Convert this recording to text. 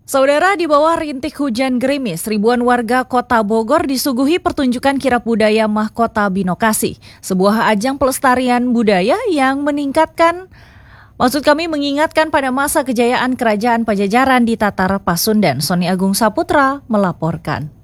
Saudara, di bawah rintik hujan gerimis, ribuan warga Kota Bogor disuguhi pertunjukan kirap budaya Mahkota Binokasi, sebuah ajang pelestarian budaya yang mengingatkan pada masa kejayaan Kerajaan Pajajaran di Tatar Pasundan. Sony Agung Saputra melaporkan.